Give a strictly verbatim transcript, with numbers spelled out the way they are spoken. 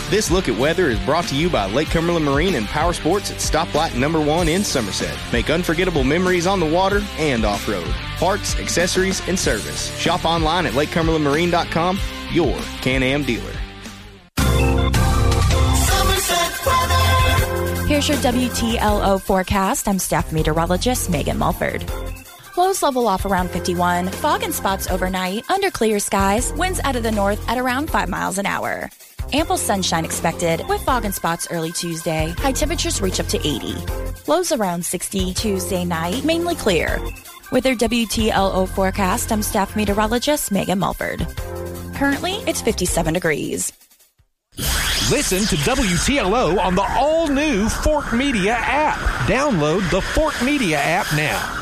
This look at weather is brought to you by Lake Cumberland Marine and Power Sports at Stoplight Number One in Somerset. Make unforgettable memories on the water and off-road. Parts, accessories, and service. Shop online at lake cumberland marine dot com, your Can-Am dealer. Here's your W T L O forecast. I'm staff meteorologist Megan Mulford. Lows level off around fifty-one. Fog and spots overnight. Under clear skies. Winds out of the north at around five miles an hour. Ample sunshine expected with fog and spots early Tuesday. High temperatures reach up to eighty. Lows around sixty Tuesday night. Mainly clear. With their W T L O forecast, I'm staff meteorologist Megan Mulford. Currently, it's fifty-seven degrees. Listen to W T L O on the all-new Fort Media app. Download the Fort Media app now.